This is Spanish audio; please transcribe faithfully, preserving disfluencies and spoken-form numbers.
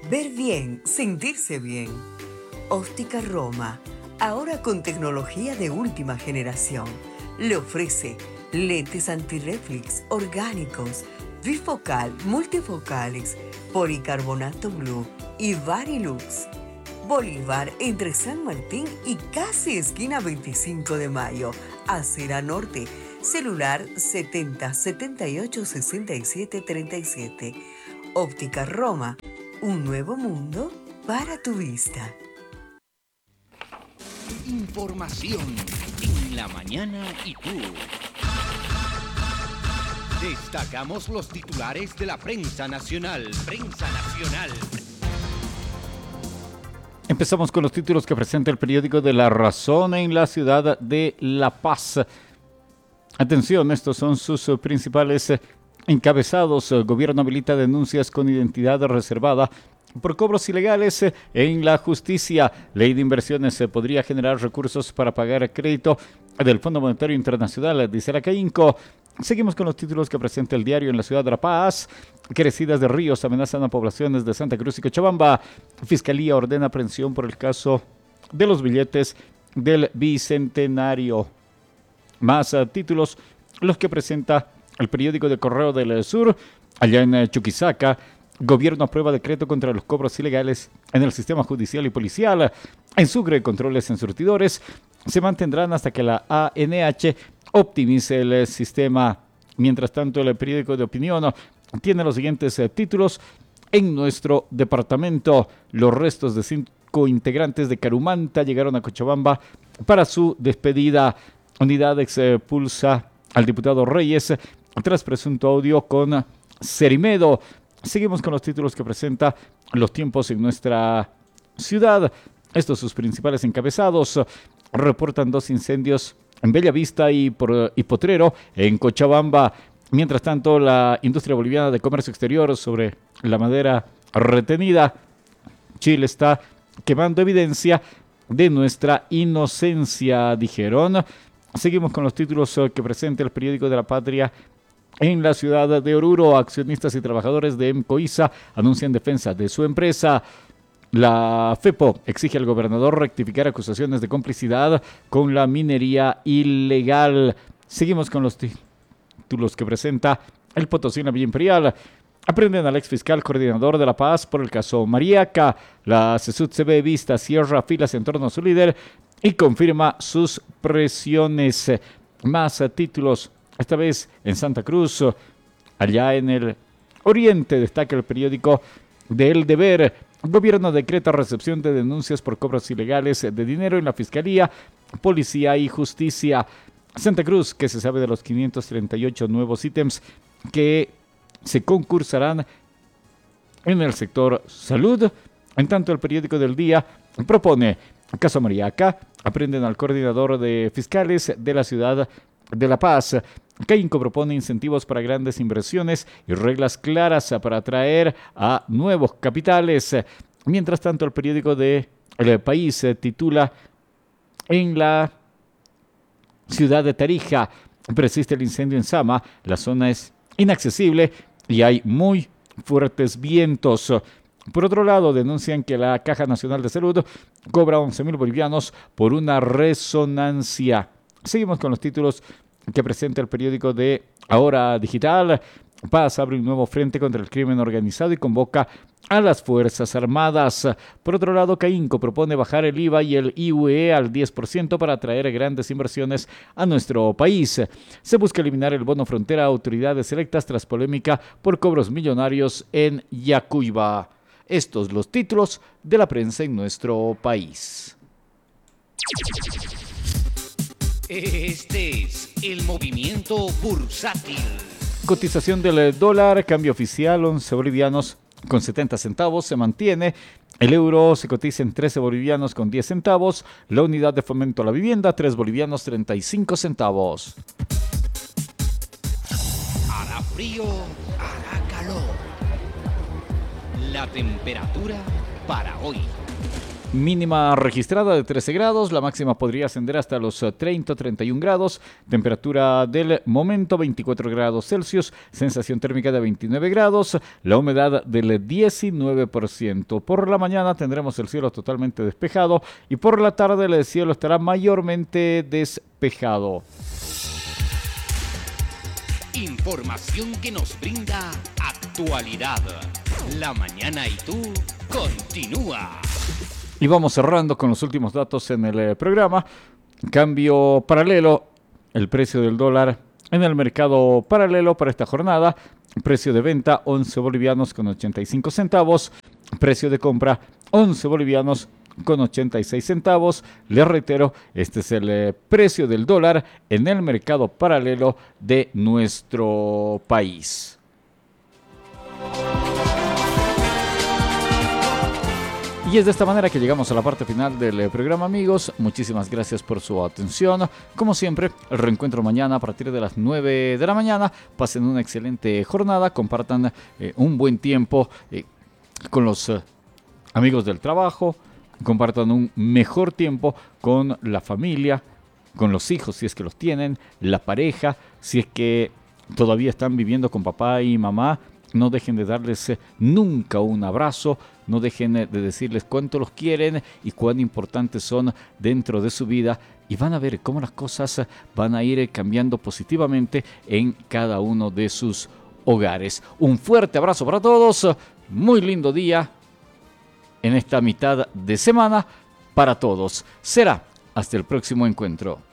Ver bien, sentirse bien. Óptica Roma, ahora con tecnología de última generación. Le ofrece lentes antirreflex orgánicos, bifocal, multifocales, policarbonato blue y Varilux. Bolívar entre San Martín y casi esquina veinticinco de mayo, Acera Norte. Celular setenta, setenta y ocho, sesenta y siete, treinta y siete. Óptica Roma, un nuevo mundo para tu vista. Información en la mañana y tú. Destacamos los titulares de la prensa nacional. Prensa nacional. Empezamos con los títulos que presenta el periódico de La Razón en la ciudad de La Paz. Atención, estos son sus principales encabezados. Gobierno habilita denuncias con identidad reservada por cobros ilegales en la justicia. Ley de inversiones podría generar recursos para pagar crédito del Fondo Monetario Internacional, dice la CAINCO. Seguimos con los títulos que presenta el diario en la ciudad de La Paz. Crecidas de ríos amenazan a poblaciones de Santa Cruz y Cochabamba. Fiscalía ordena aprehensión por el caso de los billetes del Bicentenario. Más uh, títulos, los que presenta el periódico de Correo del Sur. Allá en uh, Chuquisaca, gobierno aprueba decreto contra los cobros ilegales en el sistema judicial y policial. En Sucre, controles en surtidores se mantendrán hasta que la A N H optimice el sistema. Mientras tanto, el periódico de opinión tiene los siguientes eh, títulos. En nuestro departamento, los restos de cinco integrantes de Carumanta llegaron a Cochabamba para su despedida. Unidad expulsa al diputado Reyes tras presunto audio con Cerimedo. Seguimos con los títulos que presenta Los Tiempos en nuestra ciudad. Estos sus principales encabezados. Reportan dos incendios en Bellavista y, por, y Potrero en Cochabamba. Mientras tanto, la industria boliviana de comercio exterior sobre la madera retenida. Chile está quemando evidencia de nuestra inocencia, dijeron. Seguimos con los títulos que presenta el periódico de La Patria. En la ciudad de Oruro, accionistas y trabajadores de Emcoisa anuncian defensa de su empresa. La FEPO exige al gobernador rectificar acusaciones de complicidad con la minería ilegal. Seguimos con los títulos que presenta el Potosí en la Villa Imperial. Aprenden al exfiscal coordinador de La Paz por el caso Mariaca. La CESUD C B Vista cierra filas en torno a su líder y confirma sus presiones. Más títulos, esta vez en Santa Cruz. Allá en el oriente destaca el periódico de El Deber. Gobierno decreta recepción de denuncias por cobros ilegales de dinero en la Fiscalía, Policía y Justicia. Santa Cruz, que se sabe de los quinientos treinta y ocho nuevos ítems que se concursarán en el sector salud. En tanto, el periódico del día propone caso Mariaca. Aprenden al coordinador de fiscales de la ciudad de La Paz. CAINCO propone incentivos para grandes inversiones y reglas claras para atraer a nuevos capitales. Mientras tanto, el periódico de El País titula: en la ciudad de Tarija persiste el incendio en Sama, la zona es inaccesible y hay muy fuertes vientos. Por otro lado, denuncian que la Caja Nacional de Salud cobra once mil bolivianos por una resonancia. Seguimos con los títulos que presenta el periódico de Ahora Digital. Paz abre un nuevo frente contra el crimen organizado y convoca a las Fuerzas Armadas. Por otro lado, CAINCO propone bajar el I V A y el I U E al diez por ciento para atraer grandes inversiones a nuestro país. Se busca eliminar el bono frontera a autoridades electas tras polémica por cobros millonarios en Yacuiba. Estos los títulos de la prensa en nuestro país. Este es el movimiento bursátil. Cotización del dólar, cambio oficial once bolivianos con setenta centavos, se mantiene. El euro se cotiza en trece bolivianos con diez centavos. La unidad de fomento a la vivienda, tres bolivianos treinta y cinco centavos. Hará frío, hará calor. La temperatura para hoy. Mínima registrada de trece grados, la máxima podría ascender hasta los treinta a treinta y un grados, temperatura del momento veinticuatro grados Celsius, sensación térmica de veintinueve grados, la humedad del diecinueve por ciento. Por la mañana tendremos el cielo totalmente despejado y por la tarde el cielo estará mayormente despejado. Información que nos brinda actualidad. La mañana y tú continúa. Y vamos cerrando con los últimos datos en el programa. Cambio paralelo, el precio del dólar en el mercado paralelo para esta jornada. Precio de venta once bolivianos con ochenta y cinco centavos. Precio de compra once bolivianos con ochenta y seis centavos. Les reitero, este es el eh, precio del dólar en el mercado paralelo de nuestro país. Y es de esta manera que llegamos a la parte final del programa, amigos. Muchísimas gracias por su atención. Como siempre, el reencuentro mañana a partir de las nueve de la mañana. Pasen una excelente jornada, compartan eh, un buen tiempo eh, con los eh, amigos del trabajo, compartan un mejor tiempo con la familia, con los hijos si es que los tienen, la pareja, si es que todavía están viviendo con papá y mamá. No dejen de darles eh, nunca un abrazo, no dejen eh, de decirles cuánto los quieren y cuán importantes son dentro de su vida. Y van a ver cómo las cosas van a ir cambiando positivamente en cada uno de sus hogares. Un fuerte abrazo para todos, muy lindo día en esta mitad de semana para todos. Será hasta el próximo encuentro.